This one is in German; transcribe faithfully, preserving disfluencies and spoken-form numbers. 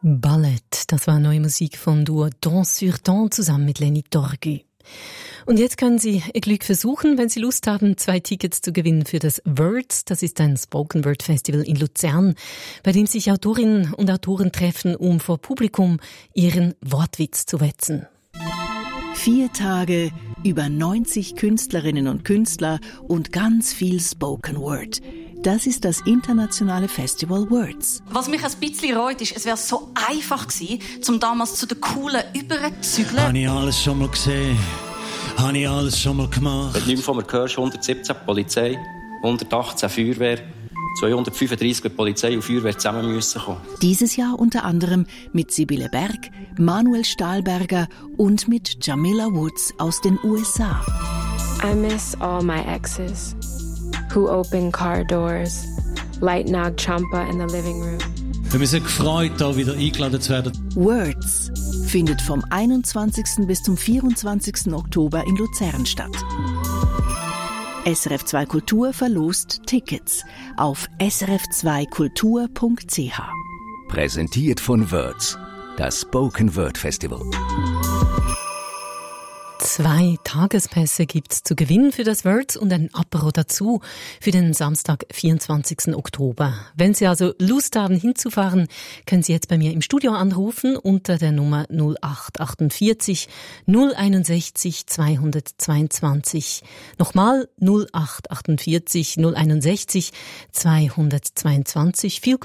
Ballett, das war neue Musik vom Duo Danse sur Temps zusammen mit Lenny Torgu. Und jetzt können Sie Ihr Glück versuchen, wenn Sie Lust haben, zwei Tickets zu gewinnen für das Words. Das ist ein Spoken Word Festival in Luzern, bei dem sich Autorinnen und Autoren treffen, um vor Publikum ihren Wortwitz zu wetzen. Vier Tage, über neunzig Künstlerinnen und Künstler und ganz viel Spoken Word. Das ist das internationale Festival Words. Was mich ein bisschen reut, ist, es wäre so einfach gewesen, um damals zu den Coolen überzuzügeln. Habe ich alles schon mal gesehen? Habe ich alles schon mal gemacht? Wenn du nichts von mir hörst, hundertsiebzehn Polizei, hundertachtzehn Feuerwehr, zweihundertfünfunddreissig mit Polizei und Feuerwehr zusammen müssen kommen. Dieses Jahr unter anderem mit Sibylle Berg, Manuel Stahlberger und mit Jamila Woods aus den U S A. I miss all my exes who open car doors, light Nag Champa in the living room. Ich bin sehr gefreut, hier wieder eingeladen zu werden. Words findet vom einundzwanzigsten bis zum vierundzwanzigsten Oktober in Luzern statt. S R F zwei Kultur verlost Tickets auf s r f zwei kultur punkt c h. Präsentiert von Words, das Spoken Word Festival. Zwei Tagespässe gibt's zu gewinnen für das Words und ein Apero dazu für den Samstag, vierundzwanzigsten Oktober. Wenn Sie also Lust haben hinzufahren, können Sie jetzt bei mir im Studio anrufen unter der Nummer null acht achtundvierzig null einundsechzig zweihundertzweiundzwanzig. Nochmal null acht achtundvierzig null einundsechzig zweihundertzweiundzwanzig. Viel